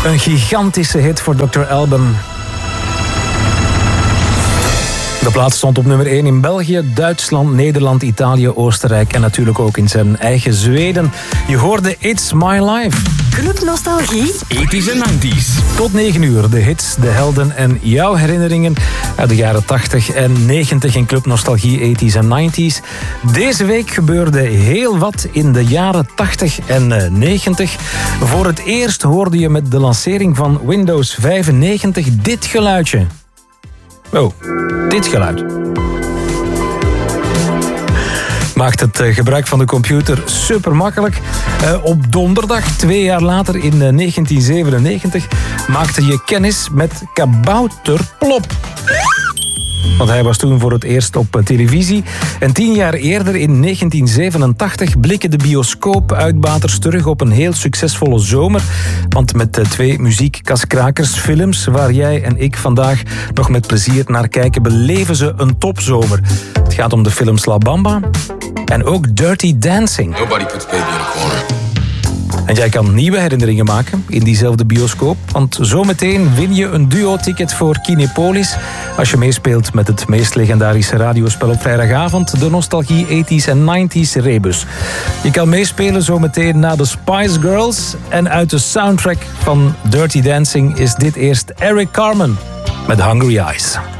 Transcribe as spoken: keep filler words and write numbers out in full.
Een gigantische hit voor dokter Alban. De plaat stond op nummer één in België, Duitsland, Nederland, Italië, Oostenrijk en natuurlijk ook in zijn eigen Zweden. Je hoorde It's My Life. Club Nostalgie. eighties en nineties. Tot negen uur, de hits, de helden en jouw herinneringen uit de jaren tachtig en negentig in Club Nostalgie eighties en nineties. Deze week gebeurde heel wat in de jaren tachtig en negentig. Voor het eerst hoorde je met de lancering van Windows vijfennegentig dit geluidje. Oh, dit geluid. Maakt het gebruik van de computer super makkelijk. Uh, op donderdag, twee jaar later in uh, negentien zevenennegentig, maakte je kennis met Kabouter Plop. Want hij was toen voor het eerst op televisie. En tien jaar eerder, in negentien zevenentachtig, blikken de bioscoopuitbaters terug op een heel succesvolle zomer. Want met de twee muziekkaskrakersfilms, waar jij en ik vandaag nog met plezier naar kijken, beleven ze een topzomer. Het gaat om de films La Bamba en ook Dirty Dancing. Nobody puts baby in a corner. En jij kan nieuwe herinneringen maken in diezelfde bioscoop. Want zometeen win je een duo-ticket voor Kinepolis als je meespeelt met het meest legendarische radiospel op vrijdagavond, de Nostalgie eighties en nineties Rebus. Je kan meespelen zometeen na de Spice Girls. En uit de soundtrack van Dirty Dancing is dit eerst Eric Carmen met Hungry Eyes.